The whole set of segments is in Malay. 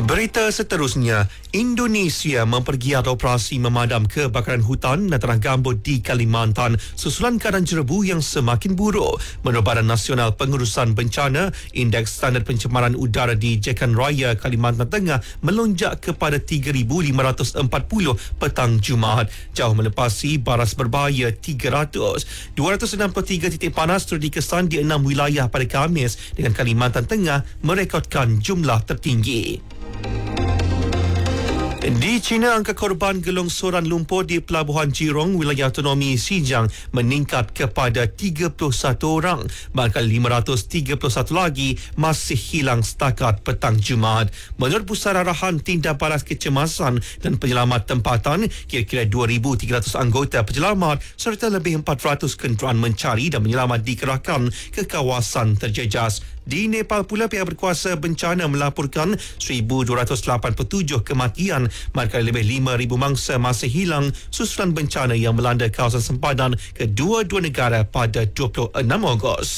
Berita seterusnya, Indonesia mempergiat operasi memadam kebakaran hutan dan tanah gambut di Kalimantan susulan keadaan jerebu yang semakin buruk. Menurut Badan Nasional Pengurusan Bencana, indeks standard pencemaran udara di Jekan Raya, Kalimantan Tengah melonjak kepada 3,540 petang Jumaat, jauh melepasi baras berbahaya 300. 263 titik panas turut dikesan di 6 wilayah pada Khamis dengan Kalimantan Tengah merekodkan jumlah tertinggi. Di China, angka korban gelongsoran lumpur di Pelabuhan Jirong, wilayah autonomi Xinjiang meningkat kepada 31 orang, manakala 531 lagi masih hilang setakat petang Jumaat. Menurut Pusat Arahan Tindak Balas Kecemasan dan Penyelamat Tempatan, kira-kira 2,300 anggota penyelamat serta lebih 400 kenderaan mencari dan menyelamat dikerahkan ke kawasan terjejas. Di Nepal pula, pihak berkuasa bencana melaporkan 1,287 kematian, manakala lebih 5,000 mangsa masih hilang susulan bencana yang melanda kawasan sempadan kedua-dua negara pada 26 Ogos.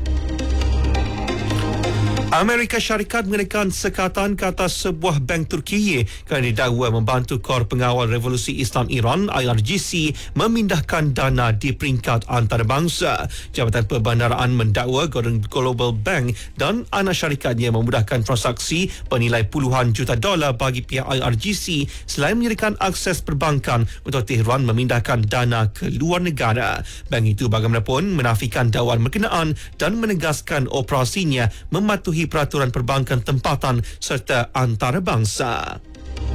Amerika Syarikat mengenakan sekatan ke atas sebuah bank Turki kerana didakwa membantu Kor Pengawal Revolusi Islam Iran IRGC memindahkan dana di peringkat antarabangsa. Jabatan Perbandaraan mendakwa Global Bank dan anak syarikatnya memudahkan transaksi bernilai puluhan juta dolar bagi pihak IRGC selain menyediakan akses perbankan untuk Tehran memindahkan dana ke luar negara. Bank itu bagaimanapun menafikan dakwaan berkenaan dan menegaskan operasinya mematuhi peraturan perbankan tempatan serta antarabangsa.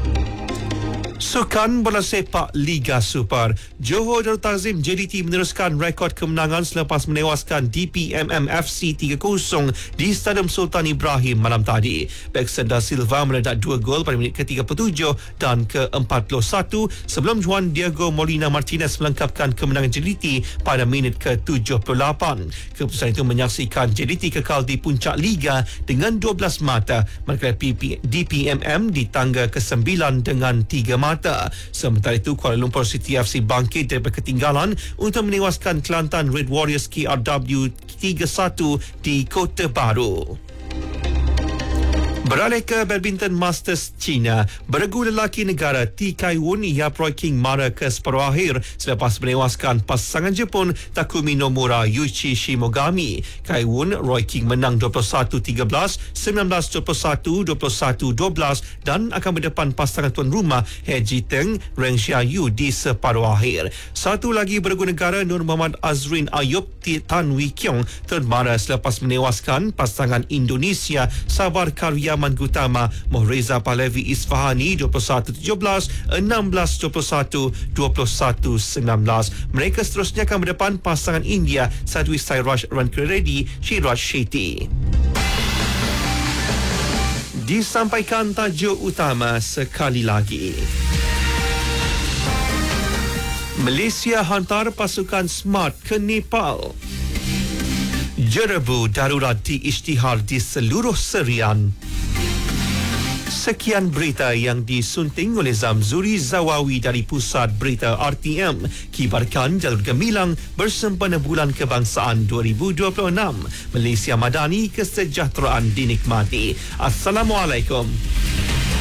Sukan bola sepak Liga Super, Johor Darul Takzim JDT meneruskan rekod kemenangan selepas menewaskan DPMM FC 3-0 di Stadium Sultan Ibrahim malam tadi. Baxter da Silva meledak 2 gol pada minit ke-37 dan ke-41 sebelum Juan Diego Molina Martinez melengkapkan kemenangan JDT pada minit ke-78. Keputusan itu menyaksikan JDT kekal di puncak Liga dengan 12 mata, manakala DPMM di tangga ke-9 dengan 3 mata. Sementara itu, Kuala Lumpur City FC bangkit daripada ketinggalan untuk menewaskan Kelantan Red Warriors KRW 3-1 di Kota Baru. Beralih ke Badminton Masters China, beregu lelaki negara T. Kai Wun Yap Roy King mara ke separuh akhir selepas menewaskan pasangan Jepun Takumi Nomura Yuichi Shimogami. Kai Wun Roy King menang 21-13, 19-21, 21-12 dan akan berdepan pasangan tuan rumah He Jiteng Ren Xiaoyu di separuh akhir. Satu lagi beregu negara Nur Muhammad Azrin Ayub Tan Wee Kiong termara selepas menewaskan pasangan Indonesia Sabar Karyaman Gutama Mohreza Pahlavi Isfahani 21-17, 16-21, 21-19. Mereka seterusnya akan berdepan pasangan India Sadwi Sairaj Rankireddy Shiraj Shetty. Disampaikan tajuk utama sekali lagi. Malaysia hantar pasukan SMART ke Nepal. Jerebu darurat diisytihar di seluruh Serian. Sekian berita yang disunting oleh Zamzuri Zawawi dari Pusat Berita RTM. Kibarkan jalur gemilang bersempena Bulan Kebangsaan 2026. Malaysia Madani, kesejahteraan dinikmati. Assalamualaikum.